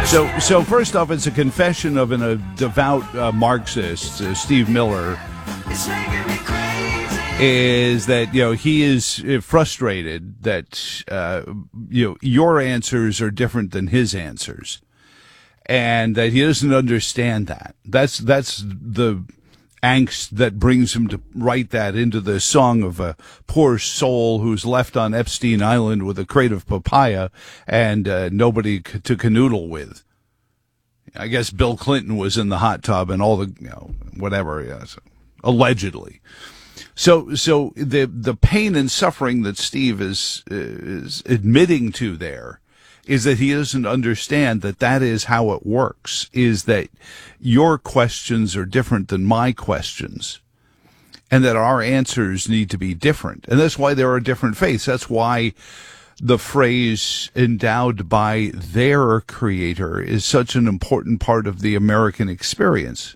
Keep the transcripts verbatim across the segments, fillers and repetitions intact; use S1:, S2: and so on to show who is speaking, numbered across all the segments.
S1: So, so first off, it's a confession of an, a devout uh, Marxist, uh, Steve Miller, is that, you know, he is frustrated that, uh, you know, your answers are different than his answers, and that he doesn't understand that. That's, that's the angst that brings him to write that into the song of a poor soul who's left on Epstein Island with a crate of papaya and uh, nobody c- to canoodle with. I guess Bill Clinton was in the hot tub and all the, you know, whatever, yes, allegedly. So, so the the pain and suffering that Steve is is admitting to there is that he doesn't understand that that is how it works, is that your questions are different than my questions, and that our answers need to be different. And that's why there are different faiths. That's why the phrase endowed by their creator is such an important part of the American experience.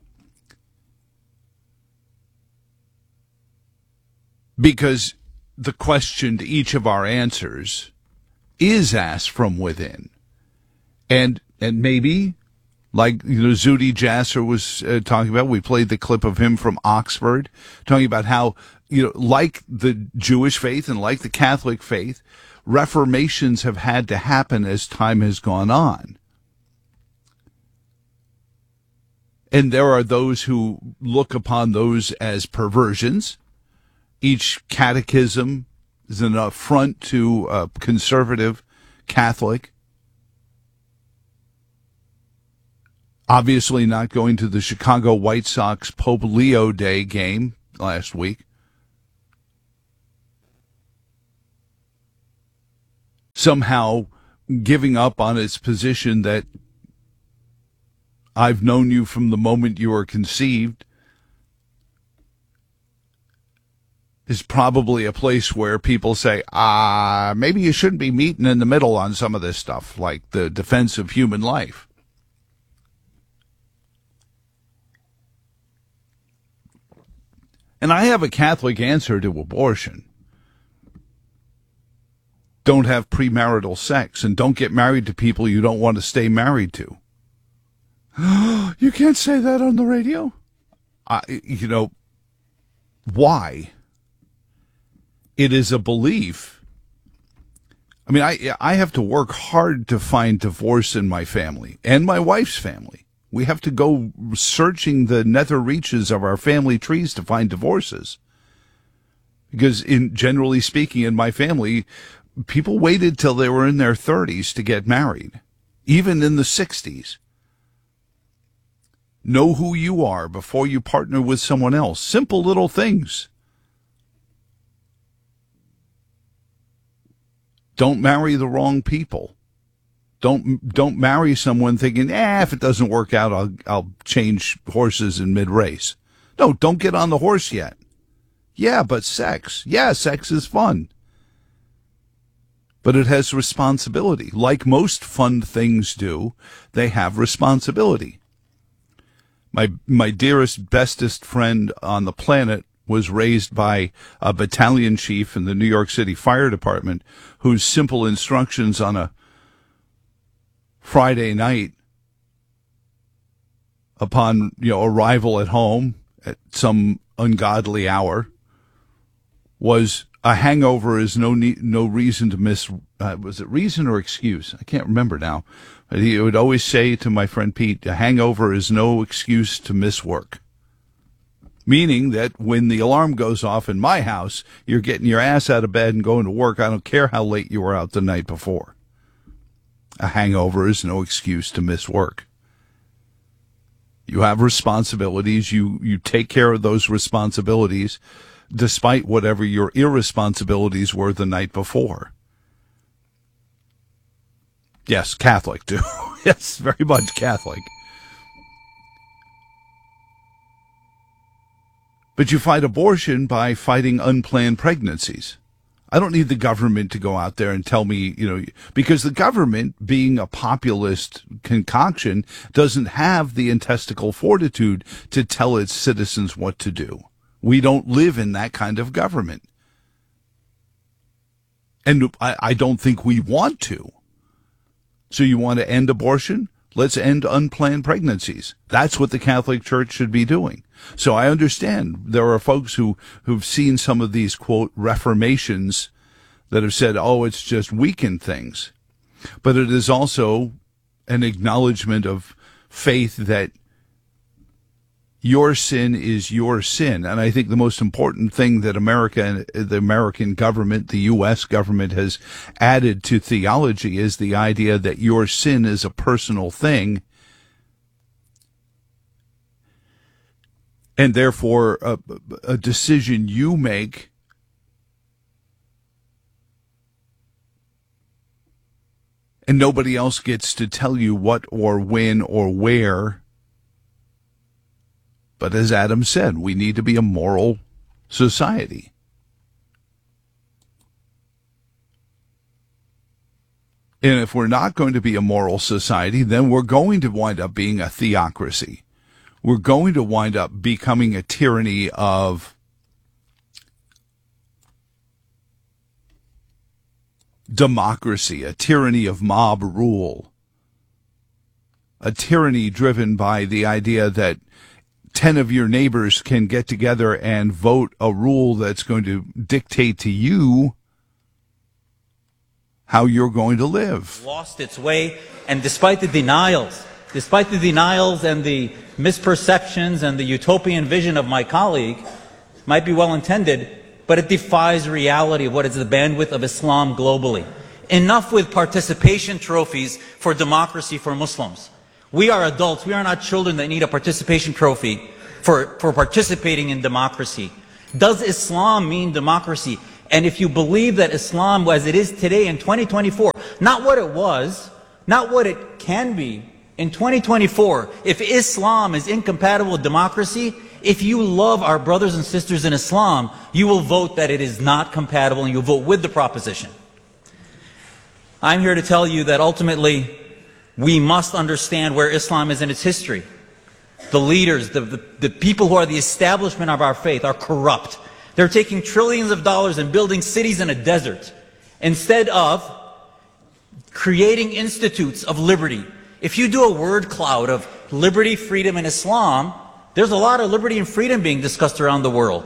S1: Because the question to each of our answers is asked from within. And and maybe, like, you know, Zuhdi Jasser was uh, talking about, we played the clip of him from Oxford, talking about how, you know, like the Jewish faith and like the Catholic faith, reformations have had to happen as time has gone on. And there are those who look upon those as perversions. Each catechism is an affront to a conservative Catholic. Obviously not going to the Chicago White Sox Pope Leo Day game last week. Somehow giving up on its position that I've known you from the moment you were conceived is probably a place where people say, ah, maybe you shouldn't be meeting in the middle on some of this stuff, like the defense of human life. And I have a Catholic answer to abortion. Don't have premarital sex, and don't get married to people you don't want to stay married to. You can't say that on the radio? I, you know, why? It is a belief. I mean, I I have to work hard to find divorce in my family and my wife's family. We have to go searching the nether reaches of our family trees to find divorces. Because in generally speaking, in my family, people waited till they were in their thirties to get married, even in the sixties. Know who you are before you partner with someone else. Simple little things. Don't marry the wrong people. Don't don't marry someone thinking, eh, if it doesn't work out, I'll I'll change horses in mid-race. No, don't get on the horse yet. Yeah, but sex. Yeah, sex is fun. But it has responsibility. Like most fun things do, they have responsibility. My my dearest, bestest friend on the planet was raised by a battalion chief in the New York City Fire Department whose simple instructions on a Friday night upon, you know, arrival at home at some ungodly hour was a hangover is no need, no reason to miss. Uh, was it reason or excuse? I can't remember now. But he would always say to my friend Pete, a hangover is no excuse to miss work. Meaning that when the alarm goes off in my house, you're getting your ass out of bed and going to work. I don't care how late you were out the night before. A hangover is no excuse to miss work. You have responsibilities. You, you take care of those responsibilities despite whatever your irresponsibilities were the night before. Yes, Catholic too. Yes, very much Catholic. But you fight abortion by fighting unplanned pregnancies. I don't need the government to go out there and tell me, you know, because the government, being a populist concoction, doesn't have the intestinal fortitude to tell its citizens what to do. We don't live in that kind of government. And I, I don't think we want to. So you want to end abortion? Let's end unplanned pregnancies. That's what the Catholic Church should be doing. So I understand there are folks who, who've seen some of these, quote, reformations that have said, oh, it's just weakened things. But it is also an acknowledgement of faith that your sin is your sin. And I think the most important thing that America, the American government, the U S government has added to theology is the idea that your sin is a personal thing. And therefore, a, a decision you make and nobody else gets to tell you what or when or where. But as Adam said, we need to be a moral society. And if we're not going to be a moral society, then we're going to wind up being a theocracy. We're going to wind up becoming a tyranny of democracy, a tyranny of mob rule, a tyranny driven by the idea that ten of your neighbors can get together and vote a rule that's going to dictate to you how you're going to live.
S2: Lost its way, and despite the denials, despite the denials and the misperceptions and the utopian vision of my colleague, might be well intended, but it defies reality of what is the bandwidth of Islam globally. Enough with participation trophies for democracy for Muslims. We are adults. We are not children that need a participation trophy for, for participating in democracy. Does Islam mean democracy? And if you believe that Islam, as it is today in twenty twenty-four, not what it was, not what it can be, in twenty twenty-four, if Islam is incompatible with democracy, if you love our brothers and sisters in Islam, you will vote that it is not compatible and you'll vote with the proposition. I'm here to tell you that ultimately, we must understand where Islam is in its history. The leaders, the, the, the people who are the establishment of our faith are corrupt. They're taking trillions of dollars and building cities in a desert instead of creating institutes of liberty. If you do a word cloud of liberty, freedom, and Islam, there's a lot of liberty and freedom being discussed around the world.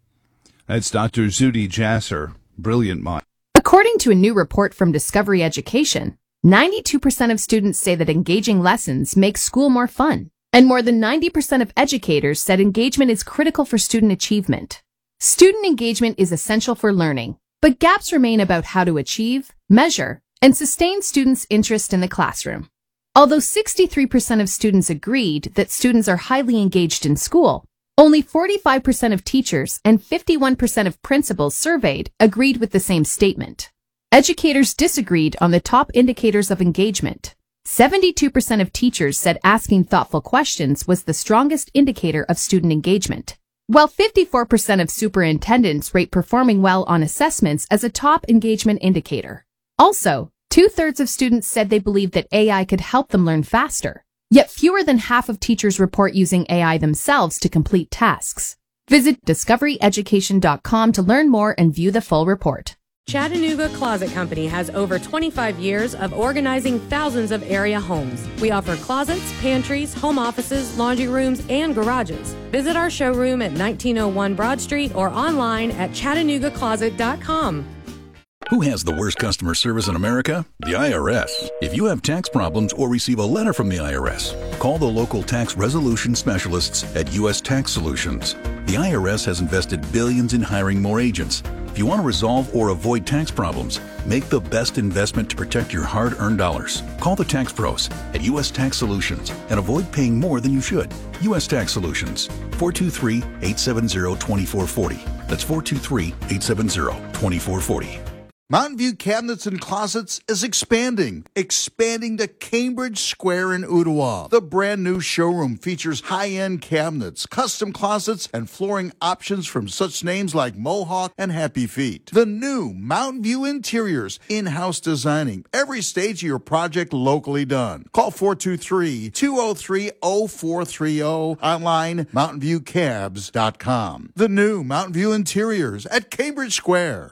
S1: That's Doctor Zuhdi Jasser, brilliant mind.
S3: According to a new report from Discovery Education, ninety-two percent of students say that engaging lessons make school more fun, and more than ninety percent of educators said engagement is critical for student achievement. Student engagement is essential for learning, but gaps remain about how to achieve, measure, and sustain students' interest in the classroom. Although sixty-three percent of students agreed that students are highly engaged in school, only forty-five percent of teachers and fifty-one percent of principals surveyed agreed with the same statement. Educators disagreed on the top indicators of engagement. seventy-two percent of teachers said asking thoughtful questions was the strongest indicator of student engagement, while fifty-four percent of superintendents rate performing well on assessments as a top engagement indicator. Also, two-thirds of students said they believed that A I could help them learn faster, yet fewer than half of teachers report using A I themselves to complete tasks. Visit discovery education dot com to learn more and view the full report.
S4: Chattanooga Closet Company has over twenty-five years of organizing thousands of area homes. We offer closets, pantries, home offices, laundry rooms, and garages. Visit our showroom at nineteen oh one Broad Street or online at chattanooga closet dot com.
S5: Who has the worst customer service in America? The I R S. If you have tax problems or receive a letter from the I R S, call the local tax resolution specialists at U S Tax Solutions. The I R S has invested billions in hiring more agents. If you want to resolve or avoid tax problems, make the best investment to protect your hard-earned dollars. Call the tax pros at U S Tax Solutions and avoid paying more than you should. U S Tax Solutions, four two three, eight seven zero, two four four zero. That's four two three, eight seven zero, two four four zero.
S6: Mountain View Cabinets and Closets is expanding, expanding to Cambridge Square in Ottawa. The brand new showroom features high-end cabinets, custom closets, and flooring options from such names like Mohawk and Happy Feet. The new Mountain View Interiors, in-house designing, every stage of your project locally done. Call four two three, two oh three, oh four three oh, online mountain view cabs dot com. The new Mountain View Interiors at Cambridge Square.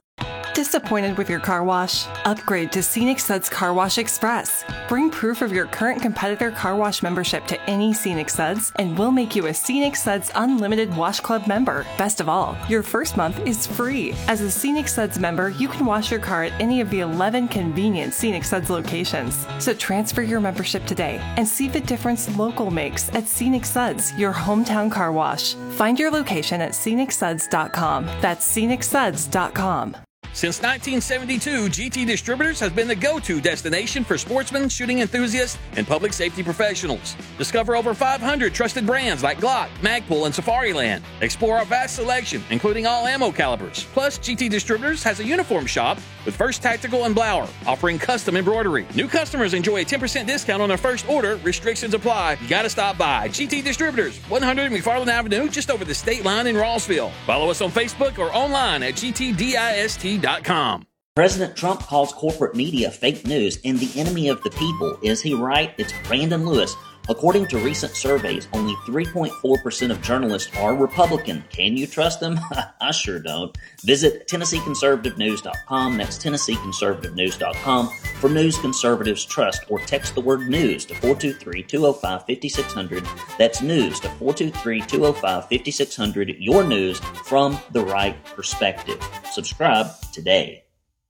S7: Disappointed with your car wash? Upgrade to Scenic Suds Car Wash Express. Bring proof of your current competitor car wash membership to any Scenic Suds, and we'll make you a Scenic Suds Unlimited Wash Club member. Best of all, your first month is free. As a Scenic Suds member, you can wash your car at any of the eleven convenient Scenic Suds locations. So transfer your membership today and see the difference local makes at Scenic Suds, your hometown car wash. Find your location at scenic suds dot com. That's scenic suds dot com.
S8: Since nineteen seventy-two, G T Distributors has been the go-to destination for sportsmen, shooting enthusiasts, and public safety professionals. Discover over five hundred trusted brands like Glock, Magpul, and Safariland. Explore our vast selection, including all ammo calibers. Plus, G T Distributors has a uniform shop with First Tactical and Blower, offering custom embroidery. New customers enjoy a ten percent discount on their first order. Restrictions apply. You gotta stop by. G T Distributors, one hundred McFarland Avenue, just over the state line in Rossville. Follow us on Facebook or online at G T dist dot com.
S9: President Trump calls corporate media fake news and the enemy of the people. Is he right? It's Brandon Lewis. According to recent surveys, only three point four percent of journalists are Republican. Can you trust them? I sure don't. Visit Tennessee Conservative News dot com. That's Tennessee Conservative News dot com for news conservatives trust, or text the word news to four two three, two oh five, five six zero zero. That's news to four two three, two oh five, five six zero zero. Your news from the right perspective. Subscribe today.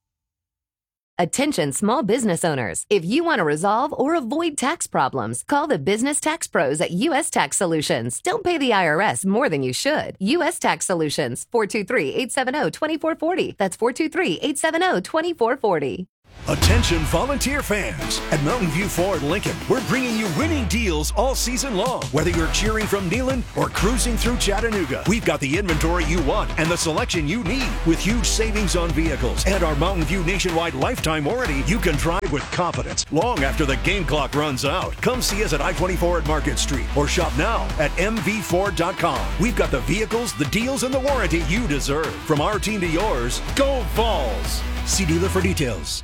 S10: Attention small business owners. If you want to resolve or avoid tax problems, call the business tax pros at U S Tax Solutions. Don't pay the I R S more than you should. U S Tax Solutions, four two three, eight seven zero, two four four zero. That's four two three, eight seven zero, two four four zero.
S11: Attention volunteer fans. At Mountain View Ford Lincoln, we're bringing you winning deals all season long. Whether you're cheering from Neyland or cruising through Chattanooga, we've got the inventory you want and the selection you need. With huge savings on vehicles and our Mountain View nationwide lifetime warranty, you can drive with confidence long after the game clock runs out. Come see us at I twenty-four at Market Street or shop now at m v ford dot com. We've got the vehicles, the deals, and the warranty you deserve. From our team to yours, go Vols! See dealer for details.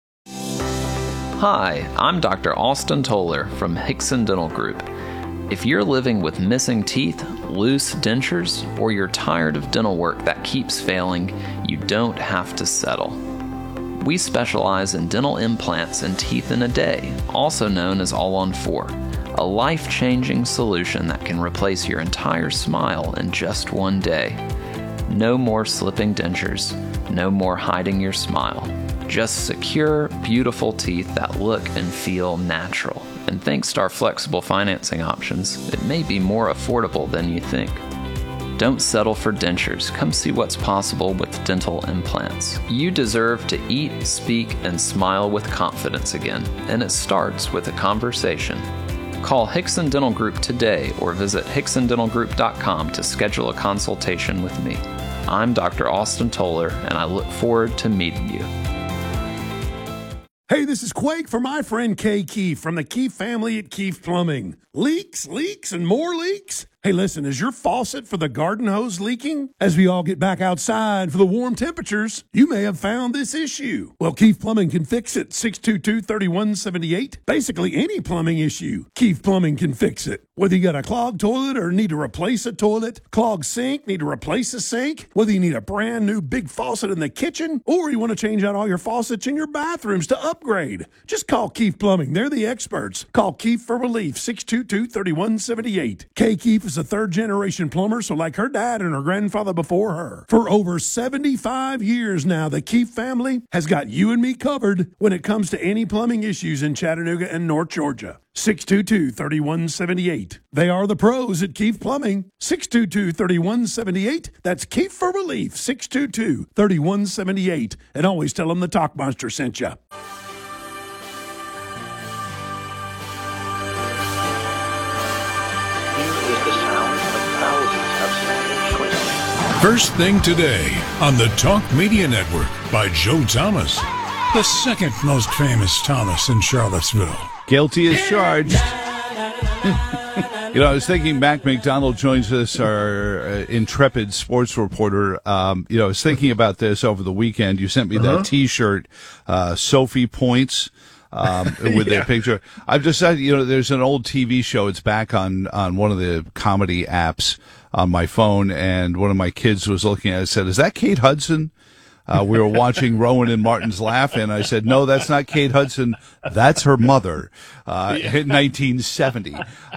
S12: Hi, I'm Doctor Austin Toller from Hickson Dental Group. If you're living with missing teeth, loose dentures, or you're tired of dental work that keeps failing, you don't have to settle. We specialize in dental implants and teeth in a day, also known as All on Four, a life-changing solution that can replace your entire smile in just one day. No more slipping dentures, no more hiding your smile. Just secure, beautiful teeth that look and feel natural. And thanks to our flexible financing options, it may be more affordable than you think. Don't settle for dentures. Come see what's possible with dental implants. You deserve to eat, speak, and smile with confidence again, and it starts with a conversation. Call Hickson Dental Group today or visit hickson dental group dot com to schedule a consultation with me. I'm Doctor Austin Toller, and I look forward to meeting you.
S13: Hey, this is Quake for my friend Kay Keefe from the Keefe family at Keefe Plumbing. Leaks, leaks, and more leaks? Hey, listen, is your faucet for the garden hose leaking? As we all get back outside for the warm temperatures, you may have found this issue. Well, Keefe Plumbing can fix it. six two two, three one seven eight. Basically, any plumbing issue, Keefe Plumbing can fix it. Whether you got a clogged toilet or need to replace a toilet, clogged sink, need to replace a sink, whether you need a brand new big faucet in the kitchen, or you want to change out all your faucets in your bathrooms to upgrade, just call Keefe Plumbing. They're the experts. Call Keefe for relief, six two two, three one seven eight. Kay Keefe is a third-generation plumber, so like her dad and her grandfather before her. For over seventy-five years now, the Keefe family has got you and me covered when it comes to any plumbing issues in Chattanooga and North Georgia. six two two, three one seven eight. They are the pros at Keefe Plumbing. six two two, three one seven eight. That's Keefe for relief, six two two, three one seven eight. And always tell them the Talk Monster sent you.
S14: First thing today on the Talk Media Network by Joe Thomas, the second most famous Thomas in Charlottesville.
S1: Guilty as charged. You know, I was thinking Mac McDonald joins us, our uh, intrepid sports reporter. Um, you know, I was thinking about this over the weekend. You sent me uh-huh. that T-shirt, uh, Sophie Points. Um, with yeah. their picture. I've decided, you know, there's an old T V show. It's back on, on one of the comedy apps on my phone. And one of my kids was looking at it and said, is that Kate Hudson? Uh, we were watching Rowan and Martin's Laugh, and I said, no, that's not Kate Hudson. That's her mother, uh, in nineteen seventy.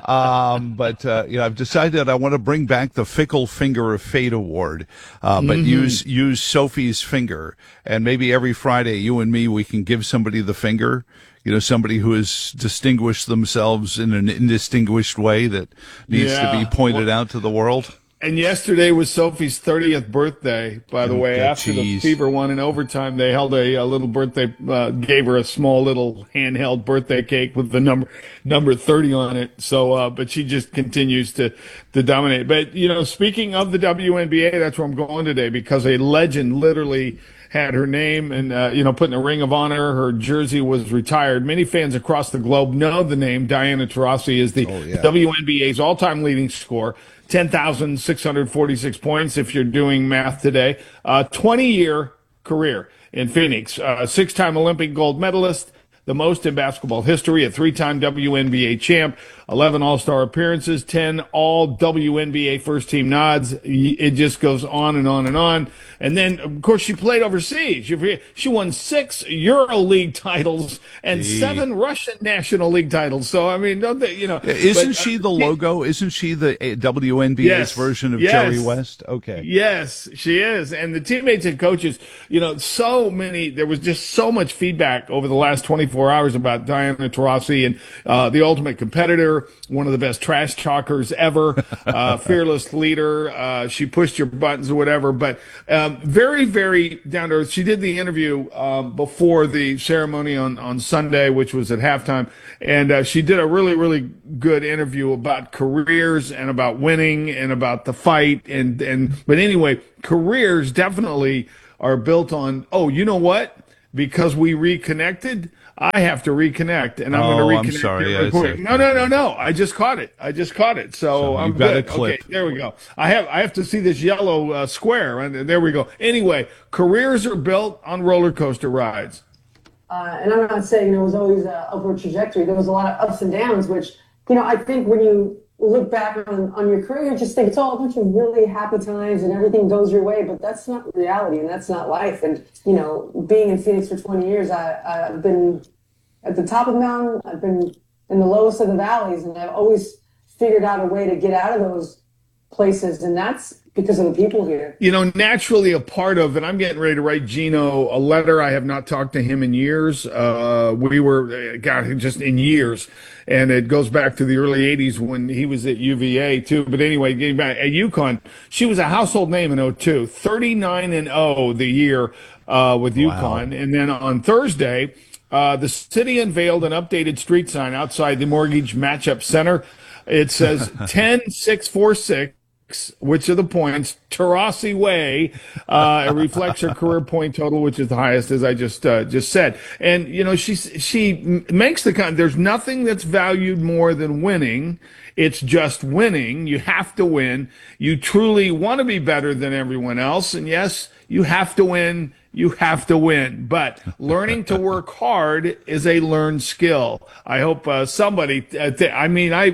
S1: Um, but, uh, you know, I've decided I want to bring back the Fickle Finger of Fate Award, uh, but
S15: Mm-hmm.
S1: use, use Sophie's finger. And maybe every Friday, you and me, we can give somebody the finger. You know, somebody who has distinguished themselves in an indistinguished way that needs
S15: Yeah.
S1: to be pointed
S15: Well,
S1: out to the world.
S15: And yesterday was Sophie's thirtieth birthday, by the
S1: Oh,
S15: way.
S1: God,
S15: After the
S1: geez.
S15: Fever won in overtime, they held a, a little birthday, uh, gave her a small little handheld birthday cake with the number number thirty on it. So, uh, but she just continues to, to dominate. But, you know, speaking of the W N B A, that's where I'm going today, because a legend literally had her name and, uh, you know, put in a Ring of Honor. Her jersey was retired. Many fans across the globe know the name. Diana Taurasi is the
S1: Oh, yeah.
S15: W N B A's all-time leading scorer. ten thousand six hundred forty-six points if you're doing math today. Uh, twenty-year career in Phoenix. Uh, six-time Olympic gold medalist, the most in basketball history, a three-time W N B A champ, eleven All-Star appearances, ten all W N B A first-team nods. It just goes on and on and on. And then, of course, she played overseas. She, she won six EuroLeague titles and
S1: Gee.
S15: seven Russian National League titles. So, I mean, don't they, you know.
S1: Isn't
S15: but,
S1: she
S15: uh,
S1: the logo? Isn't she the uh, W N B A's
S15: Yes.
S1: version of
S15: Yes.
S1: Jerry West? Okay.
S15: Yes, she is. And the teammates and coaches, you know, so many, there was just so much feedback over the last twenty-four hours about Diana Taurasi and uh, the ultimate competitor, one of the best trash talkers ever, uh, fearless leader. Uh, she pushed your buttons or whatever, but um, very, very down to earth. She did the interview um, before the ceremony on, on Sunday, which was at halftime. And uh, she did a really, really good interview about careers and about winning and about the fight. And, and, but anyway, careers definitely are built on, oh, you know what? Because we reconnected, I have to reconnect, and I'm
S1: Oh,
S15: going
S1: I'm
S15: to reconnect.
S1: sorry.
S15: real
S1: Yeah,
S15: quick.
S1: it's a-
S15: no, no, no, no. I just caught it. I just caught it. So,
S1: So
S15: I'm
S1: you've got
S15: good.
S1: a clip.
S15: Okay, there we go. I have I have to see this yellow uh, square, and there we go. Anyway, careers are built on roller coaster rides.
S16: Uh, and I'm not saying there was always an upward trajectory. There was a lot of ups and downs, which, you know, I think when you look back on, on your career, you just think it's all a bunch of really happy times and everything goes your way, but that's not reality and that's not life. And, you know, being in Phoenix for twenty years, I, I've been at the top of the mountain, I've been in the lowest of the valleys, and I've always figured out a way to get out of those places, and that's because of the people here.
S15: You know, naturally a part of, and I'm getting ready to write Gino a letter. I have not talked to him in years. Uh, we were, God, just in years. And it goes back to the early eighties when he was at U V A too. But anyway, getting back at UConn, she was a household name in oh two, thirty-nine and oh the year, uh, with UConn. And then on Thursday, uh, the city unveiled an updated street sign outside the Mortgage Matchup Center. It says ten six four six. Which are the points? Taurasi Way. Uh, it reflects her career point total, which is the highest, as I just uh, just said. And you know, she she makes the kind. There's nothing that's valued more than winning. It's just winning. You have to win. You truly want to be better than everyone else, and yes, you have to win. You have to win. But learning to work hard is a learned skill. I hope uh, somebody. Uh, th- I mean, I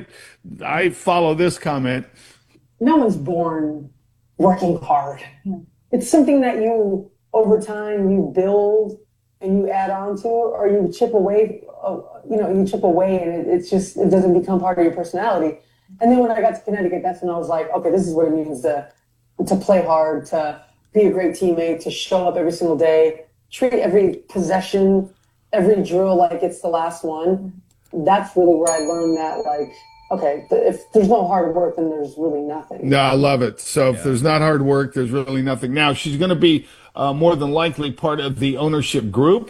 S15: I follow this comment.
S16: No one's born working hard. It's something that you, over time, you build and you add on to, or you chip away, you know, you chip away and it, it's just, it doesn't become part of your personality. And then when I got to Connecticut, that's when I was like, okay, this is what it means to, to play hard, to be a great teammate, to show up every single day, treat every possession, every drill like it's the last one. That's really where I learned that, like, okay, if there's no hard work, then there's really nothing.
S15: No, I love it. So if there's not hard work, there's really nothing. Now, she's going to be uh, more than likely part of the ownership group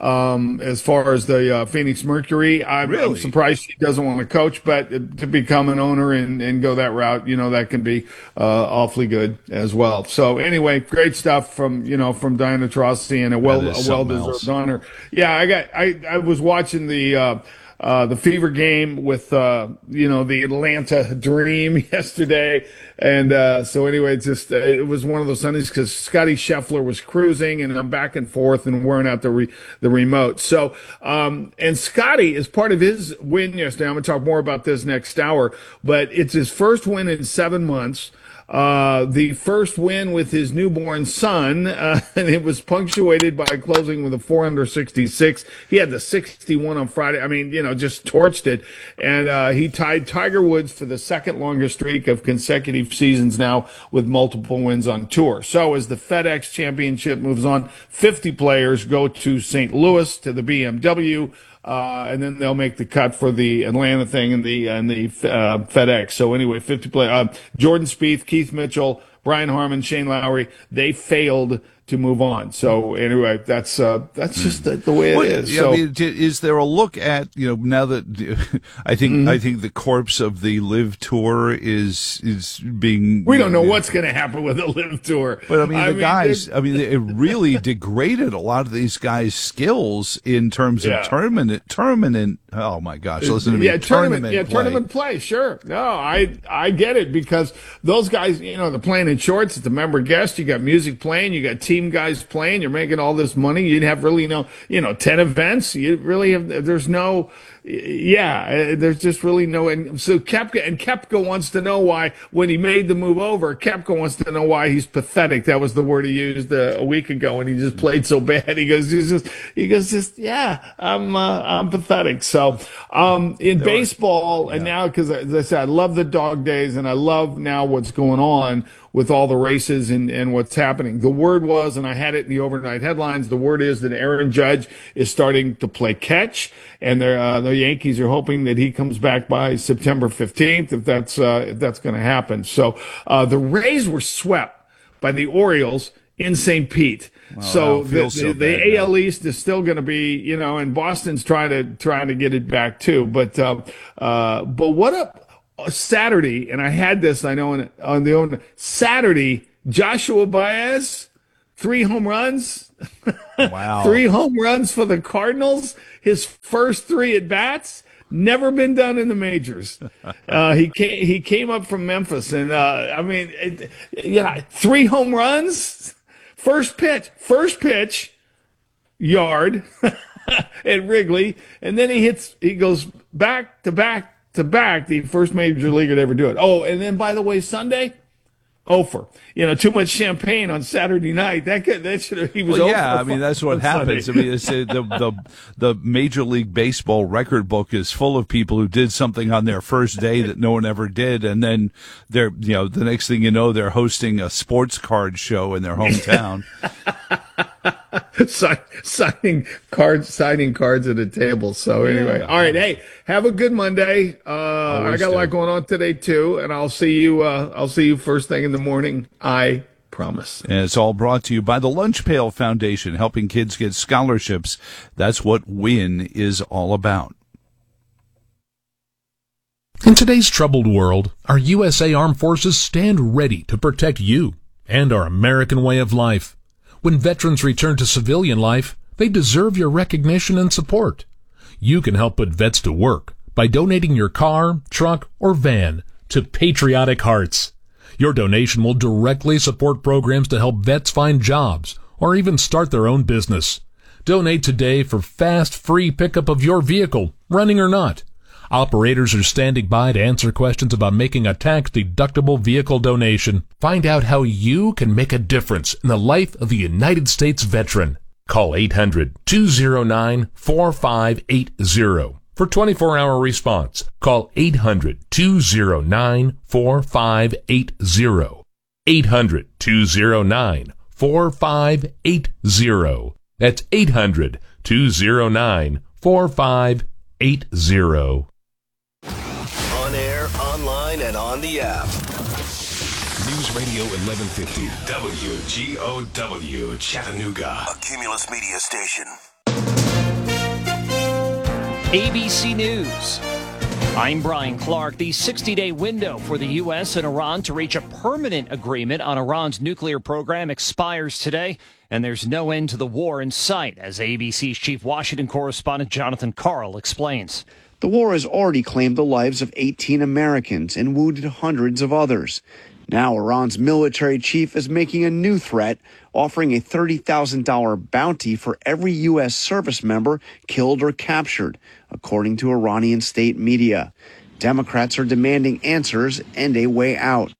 S15: um, as far as the uh, Phoenix Mercury. I'm,
S1: Really?
S15: I'm surprised she doesn't want to coach, but to become an owner and, and go that route, you know, that can be uh, awfully good as well. So anyway, great stuff from, you know, from Diana Taurasi, and a well,
S1: That is
S15: a
S1: something
S15: well-deserved
S1: else.
S15: honor. Yeah, I got, I, I was watching the, uh, Uh, the Fever game with, uh, you know, the Atlanta Dream yesterday. And, uh, so anyway, it's just, uh, it was one of those Sundays because Scotty Scheffler was cruising and I'm back and forth and wearing out the, re- the remote. So, um, and Scotty is part of his win yesterday. I'm going to talk more about this next hour, but it's his first win in seven months. uh, the first win with his newborn son, uh, and it was punctuated by closing with a four under sixty-six. He had the sixty-one on Friday. I mean, you know, just torched it. And uh, he tied Tiger Woods for the second longest streak of consecutive seasons now with multiple wins on tour. So as the FedEx Championship moves on, fifty players go to Saint Louis to the B M W. Uh, and then they'll make the cut for the Atlanta thing and the and the uh, FedEx. So anyway, fifty play. Uh, Jordan Spieth, Keith Mitchell, Brian Harman, Shane Lowry, they failed to move on. So anyway, that's uh, that's just the, the way it
S1: well,
S15: is.
S1: Yeah,
S15: so,
S1: I mean, is there a look at, you know, now that I think mm-hmm. I think the corpse of the Live Tour is is being.
S15: We don't know what's going to happen with the Live Tour.
S1: But I mean,
S15: I
S1: the
S15: mean,
S1: guys. I mean, it really degraded a lot of these guys' skills in terms of
S15: Yeah.
S1: tournament tournament. Oh my gosh! Listen to me.
S15: Yeah, tournament,
S1: tournament
S15: yeah,
S1: play.
S15: tournament play. Sure. No, I I get it because those guys, you know, they're playing in shorts. It's a member guest. You got music playing. You got team guys playing. You're making all this money. You'd have really no, you know, ten events. You really have. There's no. Yeah, there's just really no. And so Koepka and Koepka wants to know why when he made the move over. Koepka wants to know why he's pathetic. That was the word he used a, a week ago, and he just played so bad. He goes, he's just, he goes, just yeah, I'm, uh, I'm pathetic. So, um, in baseball, and now because as I said, I love the dog days, and I love now what's going on with all the races and, and what's happening. The word was, and I had it in the overnight headlines, the word is that Aaron Judge is starting to play catch, and they're, uh, the Yankees are hoping that he comes back by September fifteenth, if that's, uh, if that's going to happen. So, uh, the Rays were swept by the Orioles in Saint Pete.
S1: Wow,
S15: so
S1: that
S15: the,
S1: feels
S15: the,
S1: so
S15: the
S1: bad
S15: A L
S1: now.
S15: East is still going to be, you know, and Boston's trying to, trying to get it back too. But, uh, uh, but what a, Saturday, and I had this, I know, on, on the own Saturday, Joshua Baez, three home runs.
S1: Wow.
S15: Three home runs for the Cardinals. His first three at bats. Never been done in the majors. Uh, he came, he came up from Memphis, and, uh, I mean, it, yeah, three home runs. First pitch, first pitch, yard at Wrigley, and then he hits, he goes back to back to back, the first major leaguer to ever do it. Oh, and then by the way, Sunday, Ofer. You know, too much champagne on Saturday night. That could, that should have, he was.
S1: Well,
S15: over
S1: yeah, I mean that's what
S15: on
S1: happens.
S15: Sunday.
S1: I mean, it's, uh, the the the Major League Baseball record book is full of people who did something on their first day that no one ever did, and then they're, you know, the next thing you know, they're hosting a sports card show in their hometown.
S15: Sign, signing cards, signing cards at a table. So anyway,
S1: Yeah.
S15: all right. Hey, have a good Monday. Uh, I
S1: Always
S15: got a lot
S1: do.
S15: going on today too, and I'll see you. Uh, I'll see you first thing in the morning. I promise.
S1: And it's all brought to you by the Lunch Pail Foundation, helping kids get scholarships. That's what WIN is all about.
S17: In today's troubled world, our U S A Armed Forces stand ready to protect you and our American way of life. When veterans return to civilian life, they deserve your recognition and support. You can help put vets to work by donating your car, truck, or van to Patriotic Hearts. Your donation will directly support programs to help vets find jobs or even start their own business. Donate today for fast, free pickup of your vehicle, running or not. Operators are standing by to answer questions about making a tax-deductible vehicle donation. Find out how you can make a difference in the life of a United States veteran. Call eight hundred, two oh nine, four five eight oh for twenty-four hour response. Call eight hundred, two oh nine, four five eight oh. eight hundred, two oh nine, four five eight oh. That's eight hundred, two oh nine, four five eight oh.
S11: On air, online, and on the app. News Radio eleven fifty, W G O W, Chattanooga. A Cumulus Media station.
S18: A B C News. I'm Brian Clark. The sixty-day window for the U S and Iran to reach a permanent agreement on Iran's nuclear program expires today, and there's no end to the war in sight, as A B C's chief Washington correspondent Jonathan Karl explains.
S19: The war has already claimed the lives of eighteen Americans and wounded hundreds of others. Now Iran's military chief is making a new threat, offering a thirty thousand dollars bounty for every U S service member killed or captured, according to Iranian state media. Democrats are demanding answers and a way out.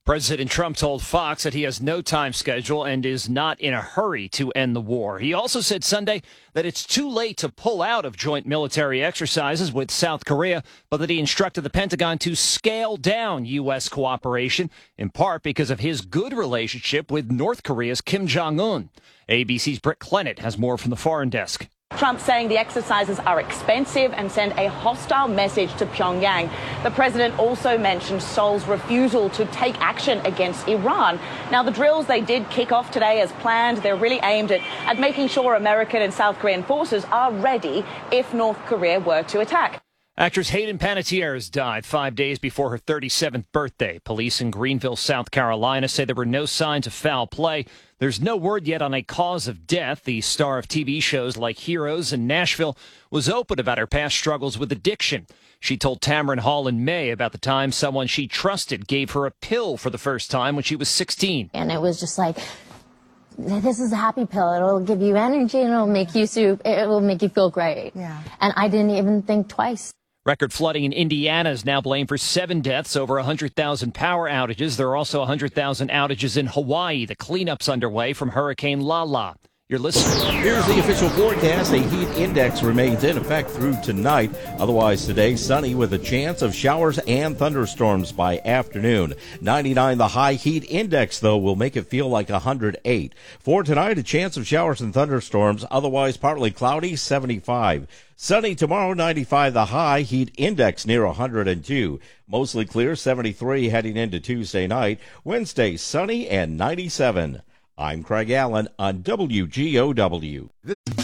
S18: President Trump told Fox that he has no time schedule and is not in a hurry to end the war. He also said Sunday that it's too late to pull out of joint military exercises with South Korea, but that he instructed the Pentagon to scale down U S cooperation, in part because of his good relationship with North Korea's Kim Jong-un. A B C's Britt Clennett has more from the foreign desk.
S20: Trump saying the exercises are expensive and send a hostile message to Pyongyang. The president also mentioned Seoul's refusal to take action against Iran. Now, the drills, they did kick off today as planned. They're really aimed at, at making sure American and South Korean forces are ready if North Korea were to attack.
S18: Actress Hayden Panettiere has died five days before her thirty-seventh birthday. Police in Greenville, South Carolina, say there were no signs of foul play. There's no word yet on a cause of death. The star of T V shows like Heroes and Nashville was open about her past struggles with addiction. She told Tamron Hall in May about the time someone she trusted gave her a pill for the first time when she was sixteen.
S21: And it was just like, this is a happy pill. It'll give you energy and it'll make you soup. It will make you feel great. Yeah. And I didn't even think twice.
S18: Record flooding in Indiana is now blamed for seven deaths, over one hundred thousand power outages. There are also one hundred thousand outages in Hawaii. The cleanup's underway from Hurricane Lala. You're listening.
S22: Here's the official forecast. A heat index remains in effect through tonight. Otherwise today, sunny with a chance of showers and thunderstorms by afternoon. ninety-nine, the high heat index, though, will make it feel like one hundred eight. For tonight, a chance of showers and thunderstorms. Otherwise partly cloudy, seventy-five. Sunny tomorrow, ninety-five, the high heat index near one hundred two. Mostly clear, seventy-three heading into Tuesday night. Wednesday, sunny and ninety-seven. I'm Craig Allen on W G O W.